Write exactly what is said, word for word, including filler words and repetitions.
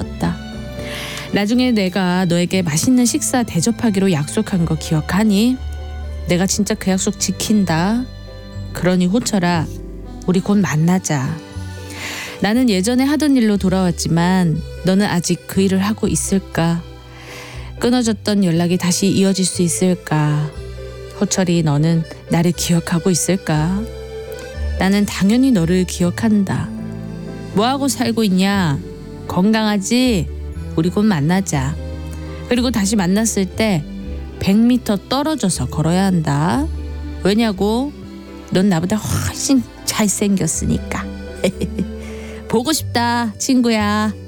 일이었다. 나중에 내가 너에게 맛있는 식사 대접하기로 약속한 거 기억하니? 내가 진짜 그 약속 지킨다. 그러니 호철아, 우리 곧 만나자. 나는 예전에 하던 일로 돌아왔지만 너는 아직 그 일을 하고 있을까? 끊어졌던 연락이 다시 이어질 수 있을까? 호철이, 너는 나를 기억하고 있을까? 나는 당연히 너를 기억한다. 뭐하고 살고 있냐? 건강하지? 우리 곧 만나자. 그리고 다시 만났을 때 백 미터 떨어져서 걸어야 한다. 왜냐고? 넌 나보다 훨씬 잘생겼으니까. 보고 싶다, 친구야.